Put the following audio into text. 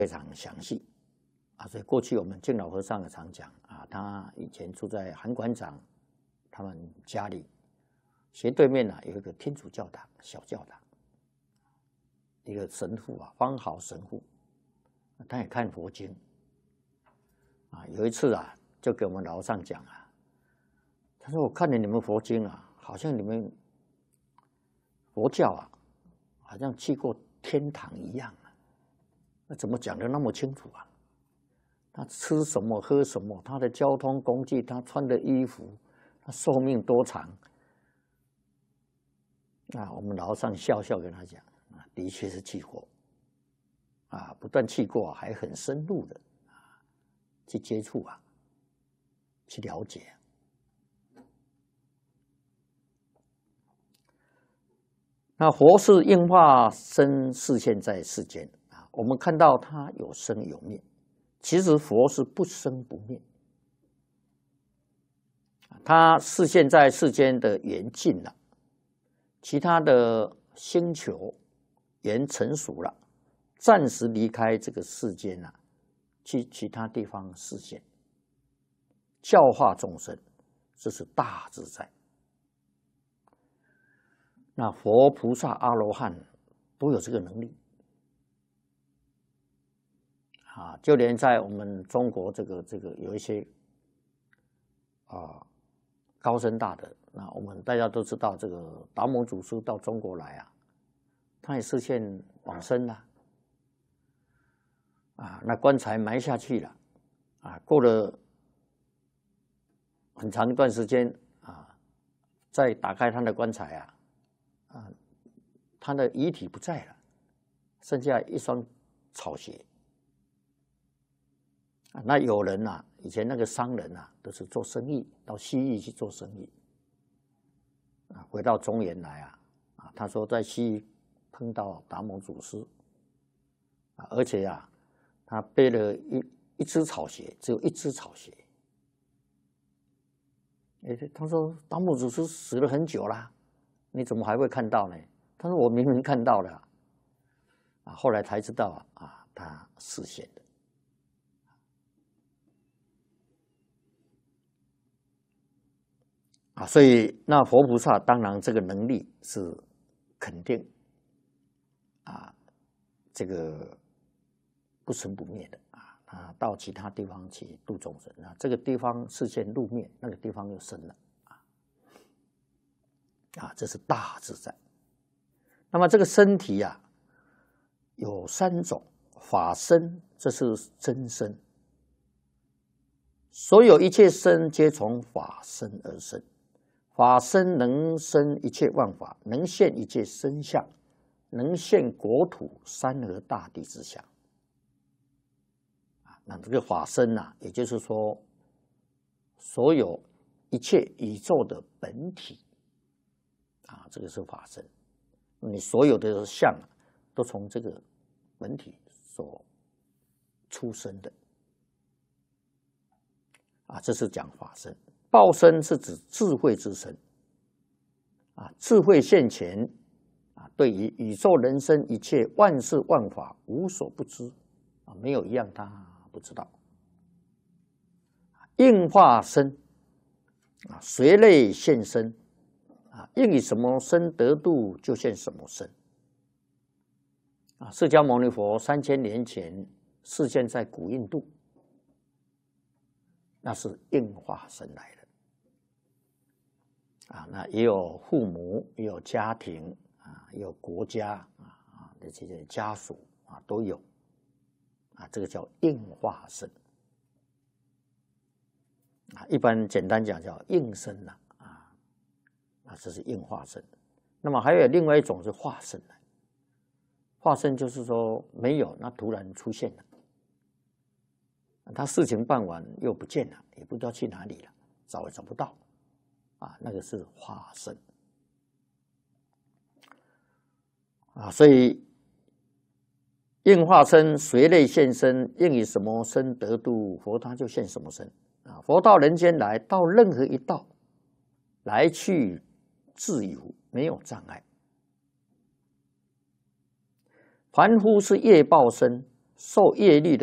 非常详细啊。所以过去我们敬老和尚也常讲啊，他以前住在韩馆长他们家里斜对面啊有一个天主教堂小教堂，一个神父啊，方豪神父，他也看佛经啊。有一次啊，就给我们楼上讲啊，他说我看了你们佛经啊，好像你们佛教啊，好像去过天堂一样啊。那怎么讲得那么清楚啊？他吃什么喝什么，他的交通工具，他穿的衣服，他寿命多长？啊，我们楼上笑笑跟他讲啊，的确是去过啊，不但去过，还很深入的啊去接触啊，去了解。那佛是应化身示现在世间啊，我们看到它有生有灭，其实佛是不生不灭，它示现在世间的缘尽了，其他的星球缘成熟了，暂时离开这个世间了，去其他地方示现，教化众生，这是大自在。那佛菩萨阿罗汉都有这个能力啊，就连在我们中国这个有一些高僧大德，那我们大家都知道，这个达摩祖师到中国来啊，他也示现往生了啊，那棺材埋下去了啊，过了很长一段时间啊，再打开他的棺材啊。他的遗体不在了，剩下一双草鞋。那有人啊，以前那个商人啊，都是做生意，到西域去做生意，回到中原来啊，他说在西域碰到达摩祖师，而且啊，他背了一只草鞋，只有一只草鞋。他说达摩祖师死了很久啦，你怎么还会看到呢？他说我明明看到了啊，后来才知道啊，他示现的啊，所以那佛菩萨当然这个能力是肯定啊，这个不生不灭的啊，到其他地方去度众生啊，这个地方示现入灭，那个地方又生了啊，这是大自在。那么这个身体啊，有三种法身，这是真身。所有一切身皆从法身而生，法身能生一切万法，能现一切身相，能现国土山河大地之相。那这个法身啊，也就是说，所有一切宇宙的本体啊，这个是法身。你所有的相都从这个本体所出生的啊，这是讲法身。报身是指智慧之身啊，智慧现前啊，对于宇宙人生一切万事万法无所不知啊，没有一样他不知道。应化身啊，随类现身啊，应以什么身得度，就现什么身啊。释迦牟尼佛3000年前示现在古印度，那是应化身来的啊。那也有父母，也有家庭啊，也有国家啊的这些家属啊都有啊，这个叫应化身啊。一般简单讲叫应身了啊，这是应化身。那么还有另外一种是化身来，化身就是说没有，那突然出现了，他事情办完又不见了，也不知道去哪里了，找也找不到啊，那个是化身啊。所以应化身随类现身，应以什么身得度，佛他就现什么身啊。佛到人间来，到任何一道来去自由，没有障碍。凡夫是业报身， 受业力的